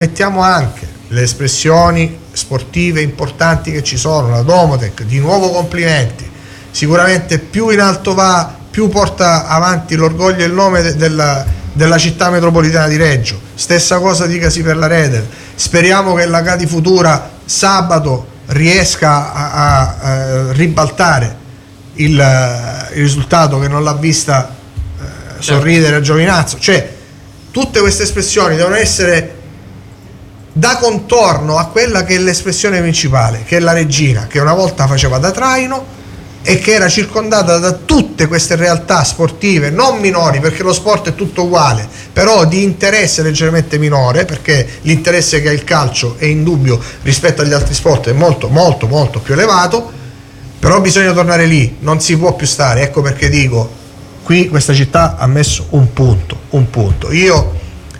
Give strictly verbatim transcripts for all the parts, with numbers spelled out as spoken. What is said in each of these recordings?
mettiamo anche le espressioni sportive importanti che ci sono, la Domotech, di nuovo complimenti, sicuramente più in alto va, più porta avanti l'orgoglio e il nome de- della, della città metropolitana di Reggio. Stessa cosa dicasi per la Redel. Speriamo che la Cadi Futura sabato riesca a, a, a ribaltare il, il risultato che non l'ha vista eh, sorridere a Giovinazzo. Cioè, tutte queste espressioni devono essere da contorno a quella che è l'espressione principale, che è la Regina, che una volta faceva da traino e che era circondata da tutte queste realtà sportive non minori, perché lo sport è tutto uguale, però di interesse leggermente minore, perché l'interesse che ha il calcio è indubbio rispetto agli altri sport, è molto molto molto più elevato. Però bisogna tornare lì, non si può più stare. Ecco perché dico, qui questa città ha messo un punto, un punto. Io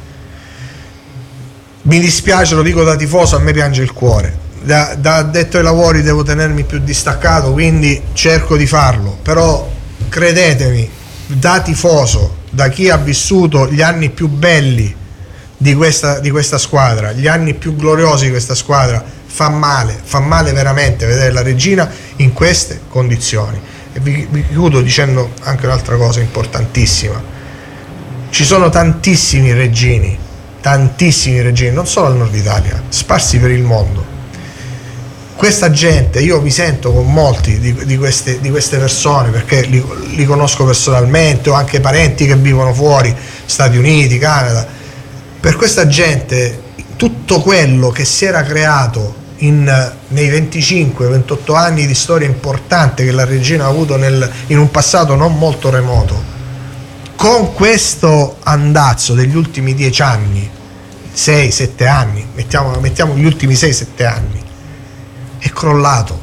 mi dispiace, lo dico da tifoso, a me piange il cuore. Da, da addetto ai lavori devo tenermi più distaccato, quindi cerco di farlo. Però credetemi, da tifoso, da chi ha vissuto gli anni più belli di questa, di questa squadra, gli anni più gloriosi di questa squadra, fa male, fa male veramente vedere la Regina in queste condizioni. E vi, vi chiudo dicendo anche un'altra cosa importantissima: ci sono tantissimi reggini, tantissimi reggini, non solo al nord Italia, sparsi per il mondo. Questa gente, io mi sento con molti di, di, queste, di queste persone, perché li, li conosco personalmente, ho anche parenti che vivono fuori, Stati Uniti, Canada. Per questa gente tutto quello che si era creato in, nei venticinque ventotto anni di storia importante che la Regina ha avuto nel, in un passato non molto remoto, con questo andazzo degli ultimi dieci anni, sei sette anni, mettiamo, mettiamo gli ultimi sei sette anni, è crollato.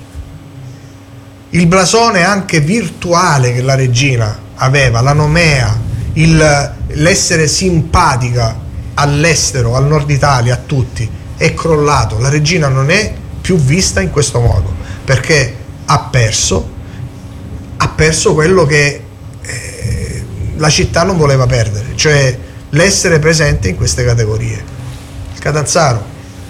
Il blasone anche virtuale che la Regina aveva, la nomea, il, l'essere simpatica all'estero, al nord Italia, a tutti, è crollato. La Regina non è più vista in questo modo, perché ha perso ha perso quello che eh, la città non voleva perdere, cioè l'essere presente in queste categorie. Il Catanzaro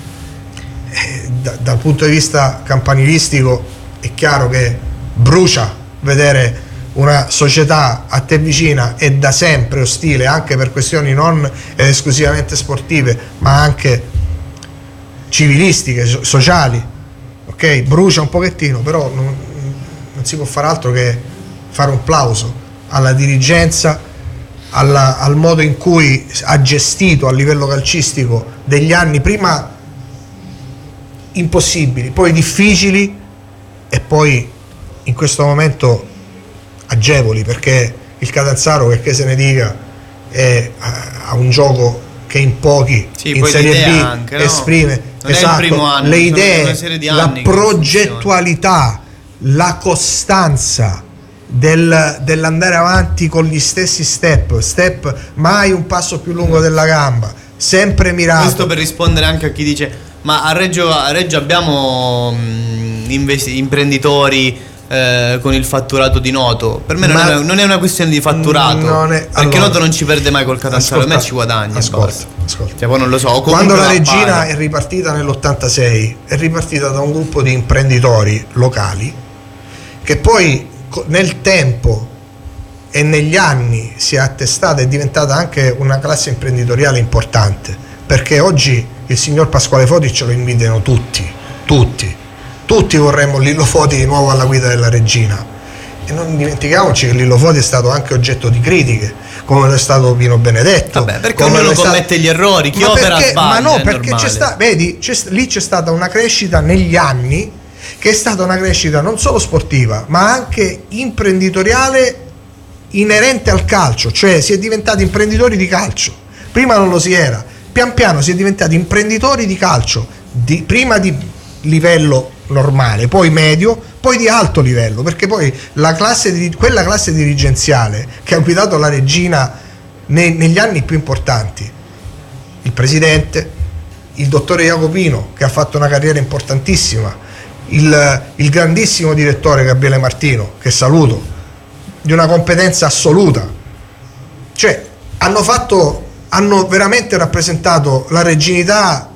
eh, da, dal punto di vista campanilistico è chiaro che brucia vedere una società a te vicina e da sempre ostile, anche per questioni non esclusivamente sportive ma anche civilistiche, sociali, ok? Brucia un pochettino, però non, non si può fare altro che fare un plauso alla dirigenza, alla, al modo in cui ha gestito a livello calcistico degli anni prima impossibili, poi difficili e poi in questo momento agevoli, perché il Catanzaro, che, che se ne dica, è, ha un gioco che in pochi sì, in Serie B anche, no? esprime non esatto, è il primo anno, le idee, la progettualità, la costanza del, dell'andare avanti con gli stessi step, step mai un passo più lungo della gamba, sempre mirato. Questo per rispondere anche a chi dice: ma a Reggio, a Reggio abbiamo mh, investi- imprenditori Eh, con il fatturato di Noto. Per me non, è, non è una questione di fatturato, è, perché allora, Noto non ci perde mai col Catanzaro, a me ci guadagna. Ascolta, ascolta. Cioè, poi non lo so, quando la Regina è ripartita nell'ottantasei, è ripartita da un gruppo di imprenditori locali che poi nel tempo e negli anni si è attestata, è diventata anche una classe imprenditoriale importante, perché oggi il signor Pasquale Foti ce lo invidiano tutti, tutti Tutti vorremmo Lillo Foti di nuovo alla guida della Regina, e non dimentichiamoci che Lillo Foti è stato anche oggetto di critiche, come lo è stato Pino Benedetto. Vabbè, perché ognuno commette stato... gli errori, chi ma opera perché, sbaglia. Ma no, perché c'è sta, vedi, c'è, lì c'è stata una crescita negli anni, che è stata una crescita non solo sportiva, ma anche imprenditoriale inerente al calcio, cioè si è diventati imprenditori di calcio. Prima non lo si era, pian piano si è diventati imprenditori di calcio, di, prima di livello normale, poi medio, poi di alto livello, perché poi la classe di, quella classe dirigenziale che ha guidato la Regina ne, negli anni più importanti, il presidente, il dottore Jacopino, che ha fatto una carriera importantissima, il, il grandissimo direttore Gabriele Martino, che saluto, di una competenza assoluta, cioè hanno fatto hanno veramente rappresentato la reginità